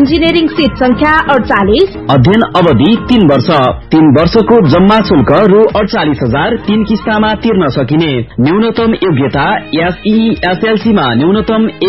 Engineering seat संख्या 48। अध्ययन अवधि 3 वर्ष। 3 वर्षको जम्मा शुल्क रु 48,000 3 किस्तामा तिर्न सकिने। न्यूनतम योग्यता SESLC मा न्यूनतम